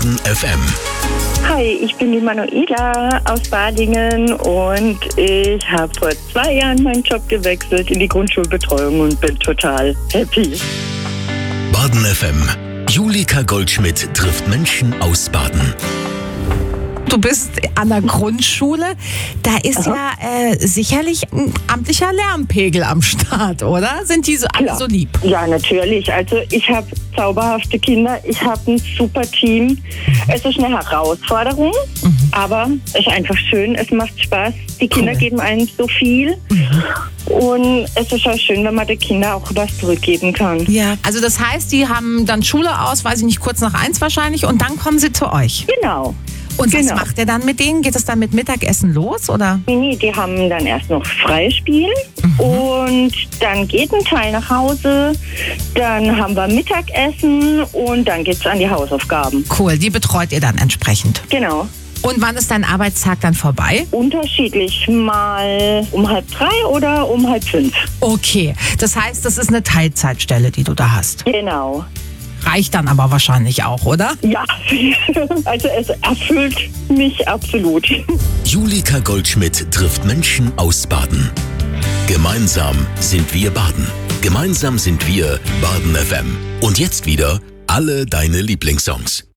Baden FM. Hi, ich bin die Manuela aus Badingen und ich habe vor 2 Jahren meinen Job gewechselt in die Grundschulbetreuung und bin total happy. Baden FM. Julika Goldschmidt trifft Menschen aus Baden. Du bist an der Grundschule. Da ist ja sicherlich ein amtlicher Lärmpegel am Start, oder? Sind die so alle so lieb? Ja, natürlich. Also ich habe zauberhafte Kinder. Ich habe ein super Team. Es ist eine Herausforderung, aber es ist einfach schön. Es macht Spaß. Die Kinder geben einem so viel. Und es ist auch schön, wenn man den Kindern auch was zurückgeben kann. Ja. Also das heißt, die haben dann Schule aus, weiß ich nicht, kurz nach 1 wahrscheinlich, und dann kommen sie zu euch. Genau. Und was macht ihr dann mit denen? Geht es dann mit Mittagessen los, oder? Nee, die haben dann erst noch Freispiel und dann geht ein Teil nach Hause, dann haben wir Mittagessen und dann geht's an die Hausaufgaben. Cool, die betreut ihr dann entsprechend. Genau. Und wann ist dein Arbeitstag dann vorbei? Unterschiedlich, mal um 2:30 oder um 4:30. Okay, das heißt, das ist eine Teilzeitstelle, die du da hast. Genau. Reicht dann aber wahrscheinlich auch, oder? Ja, also es erfüllt mich absolut. Julika Goldschmidt trifft Menschen aus Baden. Gemeinsam sind wir Baden. Gemeinsam sind wir Baden FM. Und jetzt wieder alle deine Lieblingssongs.